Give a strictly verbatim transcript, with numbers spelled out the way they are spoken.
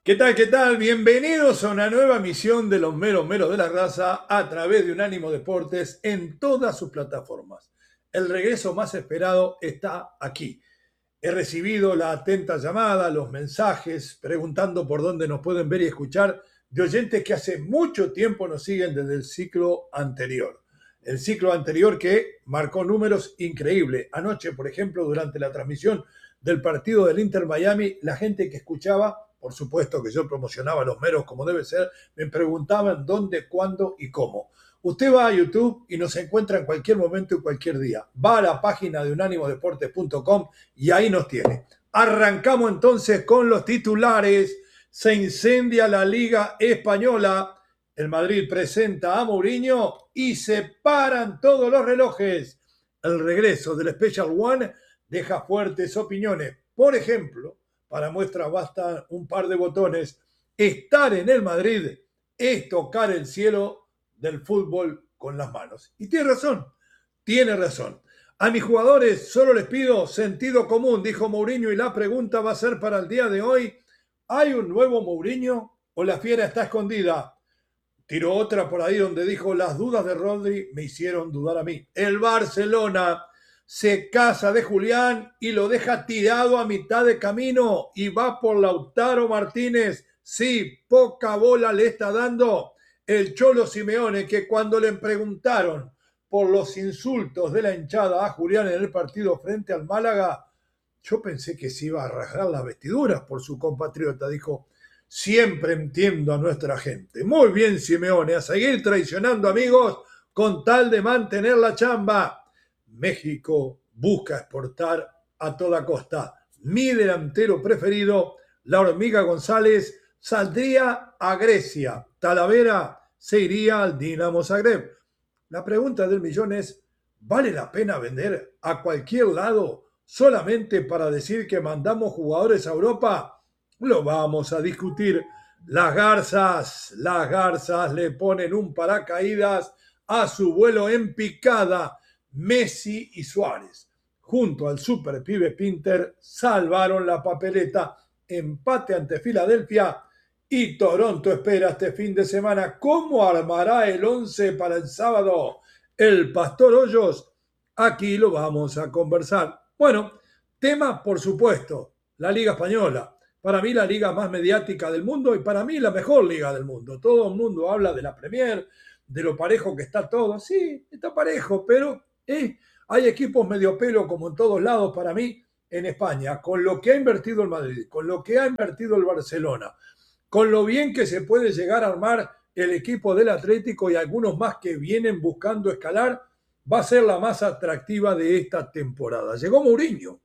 ¿Qué tal? ¿Qué tal? Bienvenidos a una nueva misión de los meros meros de la raza a través de Unánimo Deportes en todas sus plataformas. El regreso más esperado está aquí. He recibido la atenta llamada, los mensajes, preguntando por dónde nos pueden ver y escuchar de oyentes que hace mucho tiempo nos siguen desde el ciclo anterior. El ciclo anterior que marcó números increíbles. Anoche, por ejemplo, durante la transmisión del partido del Inter Miami, la gente que escuchaba, por supuesto que yo promocionaba los meros como debe ser, me preguntaban dónde, cuándo y cómo. Usted va a YouTube y nos encuentra en cualquier momento y cualquier día. Va a la página de unánimo deportes punto com y ahí nos tiene. Arrancamos entonces con los titulares. Se incendia la Liga Española. El Madrid presenta a Mourinho y se paran todos los relojes. El regreso del Special One deja fuertes opiniones. Por ejemplo, para muestra basta un par de botones. Estar en el Madrid es tocar el cielo del fútbol con las manos. Y tiene razón, tiene razón. A mis jugadores solo les pido sentido común, dijo Mourinho, y la pregunta va a ser para el día de hoy, ¿hay un nuevo Mourinho o la fiera está escondida? Tiró otra por ahí donde dijo, las dudas de Rodri me hicieron dudar a mí. El Barcelona se casa de Julián y lo deja tirado a mitad de camino y va por Lautaro Martínez. Sí, poca bola le está dando el Cholo Simeone, que cuando le preguntaron por los insultos de la hinchada a Julián en el partido frente al Málaga, yo pensé que se iba a rasgar las vestiduras por su compatriota. Dijo, siempre entiendo a nuestra gente. Muy bien, Simeone, a seguir traicionando amigos con tal de mantener la chamba. México busca exportar a toda costa. Mi delantero preferido, la hormiga González, saldría a Grecia. Talavera se iría al Dinamo Zagreb. La pregunta del millón es, ¿vale la pena vender a cualquier lado solamente para decir que mandamos jugadores a Europa? Lo vamos a discutir. Las garzas, las garzas le ponen un paracaídas a su vuelo en picada. Messi y Suárez, junto al super pibe Pinter, salvaron la papeleta. Empate ante Filadelfia y Toronto espera este fin de semana. ¿Cómo armará el once para el sábado el Pastor Hoyos? Aquí lo vamos a conversar. Bueno, tema por supuesto, la Liga Española. Para mí la liga más mediática del mundo y para mí la mejor liga del mundo. Todo el mundo habla de la Premier, de lo parejo que está todo. Sí, está parejo, pero eh, hay equipos medio pelo como en todos lados para mí en España, con lo que ha invertido el Madrid, con lo que ha invertido el Barcelona, con lo bien que se puede llegar a armar el equipo del Atlético y algunos más que vienen buscando escalar, va a ser la más atractiva de esta temporada. Llegó Mourinho,